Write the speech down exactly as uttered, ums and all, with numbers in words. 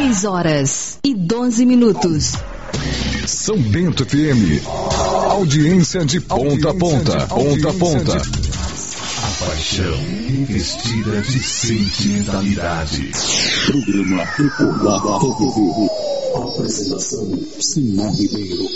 seis horas e doze minutos. São Bento F M. Audiência de ponta a ponta. Ponta a ponta. A paixão investida de sentimentalidade. Programa Popular T V. Apresentação: Simão Ribeiro.